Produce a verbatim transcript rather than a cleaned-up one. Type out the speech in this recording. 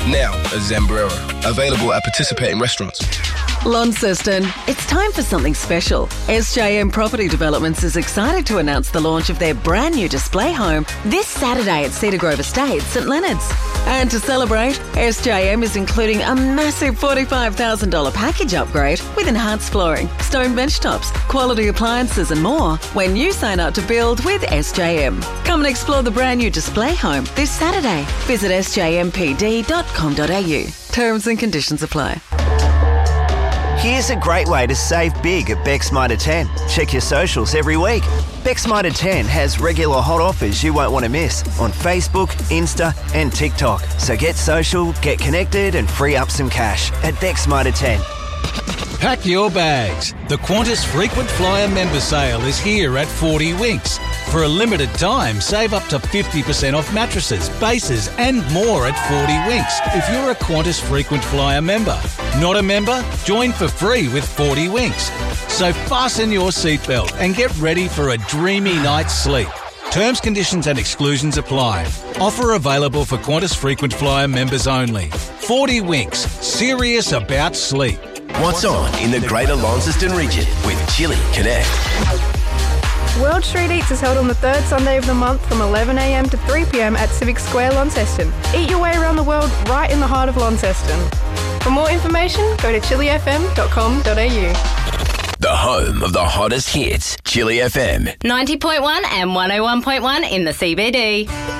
Now at Zambrero. Available at participating restaurants. Launceston, it's time for something special. S J M Property Developments is excited to announce the launch of their brand new display home this Saturday at Cedar Grove Estate, St Leonard's. And to celebrate, S J M is including a massive forty-five thousand dollars package upgrade with enhanced flooring, stone bench tops, quality appliances and more when you sign up to build with S J M. Come and explore the brand new display home this Saturday. Visit s j m p d dot com dot a u. Terms and conditions apply. Here's a great way to save big at Beck's Mitre ten. Check your socials every week. Beck's Mitre ten has regular hot offers you won't want to miss on Facebook, Insta and TikTok. So get social, get connected and free up some cash at Beck's Mitre ten. Pack your bags. The Qantas Frequent Flyer member sale is here at forty Winks. For a limited time, save up to fifty percent off mattresses, bases and more at forty Winks if you're a Qantas Frequent Flyer member. Not a member? Join for free with forty Winks. So fasten your seatbelt and get ready for a dreamy night's sleep. Terms, conditions and exclusions apply. Offer available for Qantas Frequent Flyer members only. forty Winks. Serious about sleep. What's on in the Greater Launceston region with Chili Connect? World Street Eats is held on the third Sunday of the month from eleven a m to three p m at Civic Square, Launceston. Eat your way around the world right in the heart of Launceston. For more information, go to chili f m dot com dot a u. The home of the hottest hits, Chili F M. ninety point one and one oh one point one in the C B D.